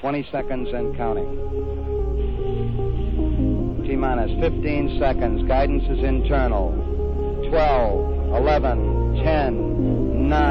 20 seconds and counting. T-minus 15 seconds. Guidance is internal. 12, 11, 10,